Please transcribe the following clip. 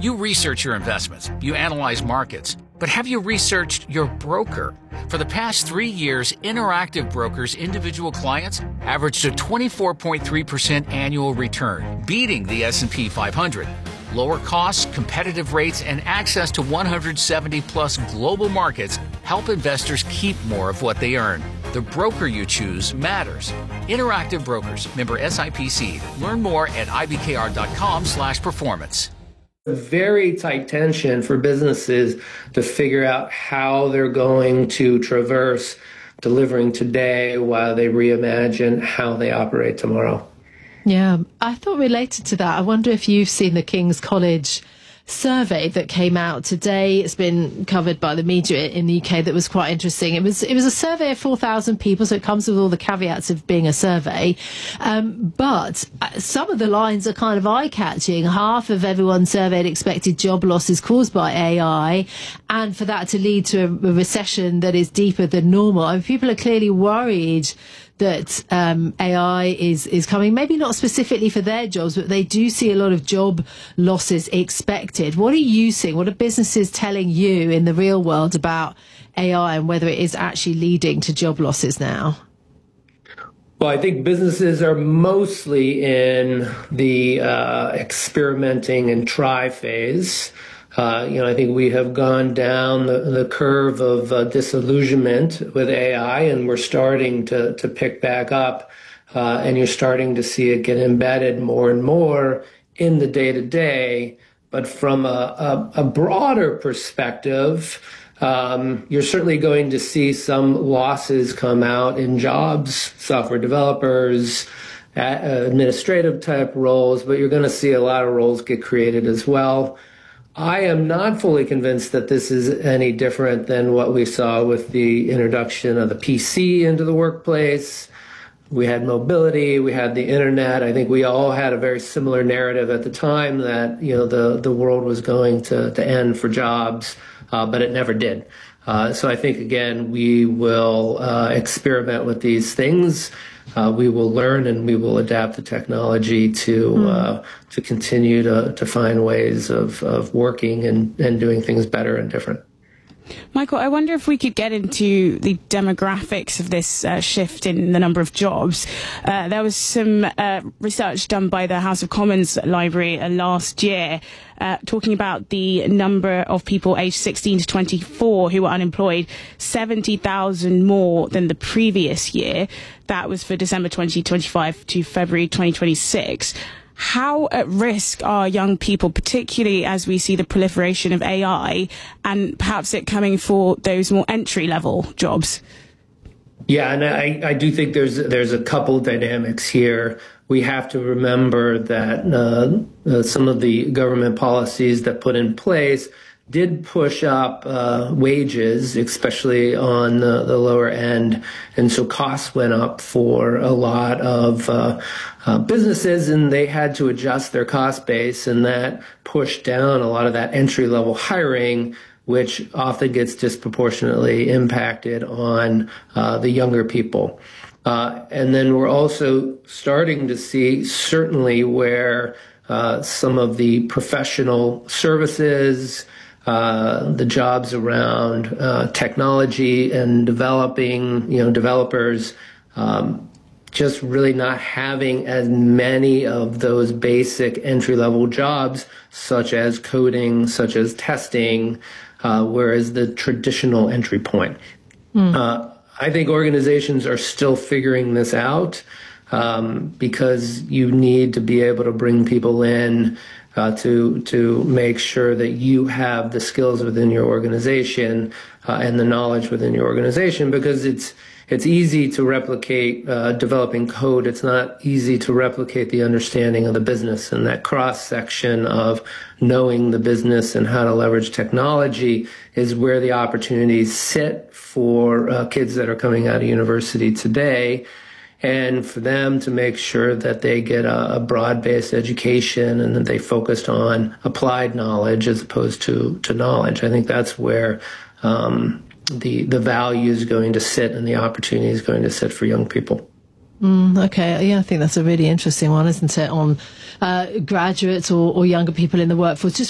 You research your investments, you analyze markets, but have you researched your broker? For the past 3 years, Interactive Brokers' individual clients averaged a 24.3% annual return, beating the S&P 500. Lower costs, competitive rates, and access to 170-plus global markets help investors keep more of what they earn. The broker you choose matters. Interactive Brokers, member SIPC. Learn more at ibkr.com/performance. Very tight tension for businesses to figure out how they're going to traverse delivering today while they reimagine how they operate tomorrow. Yeah, I thought related to that, I wonder if you've seen the King's College survey that came out today. It's been covered by the media in the UK. That was quite interesting. It was a survey of 4,000 people, so it comes with all the caveats of being a survey. But some of the lines are kind of eye-catching. Half of everyone surveyed expected job losses caused by AI, and for that to lead to a recession that is deeper than normal. I mean, people are clearly worried that AI is coming, maybe not specifically for their jobs, but they do see a lot of job losses expected. What are you seeing? What are businesses telling you in the real world about AI and whether it is actually leading to job losses now? Well, I think businesses are mostly in the experimenting and try phase. I think we have gone down the curve of disillusionment with AI, and we're starting to pick back up, and you're starting to see it get embedded more and more in the day-to-day. But from a broader perspective, you're certainly going to see some losses come out in jobs, software developers, administrative type roles, but you're going to see a lot of roles get created as well. I am not fully convinced that this is any different than what we saw with the introduction of the PC into the workplace. We had mobility, we had the internet. I think we all had a very similar narrative at the time that, the world was going to end for jobs, but it never did. So I think, again, we will experiment with these things. We will learn and we will adapt the technology to continue to find ways of working and doing things better and different. Michael, I wonder if we could get into the demographics of this shift in the number of jobs. There was some research done by the House of Commons Library last year talking about the number of people aged 16 to 24 who were unemployed, 70,000 more than the previous year. That was for December 2025 to February 2026. How at risk are young people, particularly as we see the proliferation of AI and perhaps it coming for those more entry-level jobs? Yeah, and I do think there's a couple dynamics here. We have to remember that some of the government policies that put in place did push up wages, especially on the lower end. And so costs went up for a lot of businesses, and they had to adjust their cost base, and that pushed down a lot of that entry-level hiring, which often gets disproportionately impacted on the younger people. And then we're also starting to see certainly where some of the professional services, the jobs around technology and developing, developers, just really not having as many of those basic entry-level jobs, such as coding, such as testing, whereas the traditional entry point. I think organizations are still figuring this out because you need to be able to bring people in to make sure that you have the skills within your organization and the knowledge within your organization, because it's easy to replicate developing code. It's not easy to replicate the understanding of the business, and that cross-section of knowing the business and how to leverage technology is where the opportunities sit for kids that are coming out of university today, and for them to make sure that they get a broad-based education and that they focused on applied knowledge as opposed to knowledge. I think that's where the value is going to sit and the opportunity is going to sit for young people. Okay, yeah, I think that's a really interesting one, isn't it, on graduates or younger people in the workforce. Just